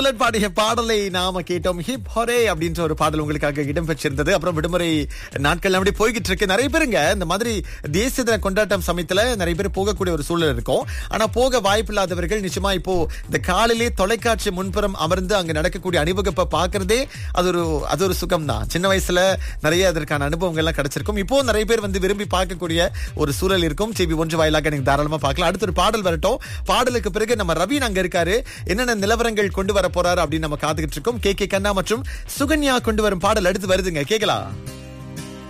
பாடிய பாடலை நாம கேட்டோம். ஹிப் ஹொரே அப்படின்ற ஒரு பாடல் உங்களுக்காக இடம்பெற்றிருந்தது. அப்புறம் விடுமுறை நாட்கள் அப்படி போய்கிட்டு இருக்கு. நிறைய பேருங்க இந்த மாதிரி தேசிய தின கொண்டாட்டம் சமயத்துல நிறைய பேர் போகக்கூடிய ஒரு சூழல் இருக்கும். ஆனா போக வாய்ப்பு இல்லாதவர்கள் நிச்சயமா இப்போ இந்த காலையிலே தொலைக்காட்சி முன்புறம் அமர்ந்து அங்க நடக்கக்கூடிய அணிவகுப்பை பாக்குறதே அது ஒரு சுகம் தான். சின்ன வயசுல நிறைய அதற்கான அனுபவங்கள் எல்லாம் கிடைச்சிருக்கும். இப்போ நிறைய பேர் வந்து விரும்பி பார்க்கக்கூடிய ஒரு சூழல் இருக்கும். டிவி 1 வாயிலாக நீங்க தாராளமா பார்க்கலாம். அடுத்த ஒரு பாடல் வரட்டும். பாடலுக்கு பிறகு நம்ம ரவி அங்க இருக்காரு. என்னென்ன நிலவரங்கள் கொண்டு வர போறாரு அப்படின்னு நம்ம காத்துக்கிட்டு இருக்கோம். கே கண்ணா மற்றும் சுகன்யா கொண்டு வரும் பாடல் அடுத்து வருதுங்க, கேக்கலாம்.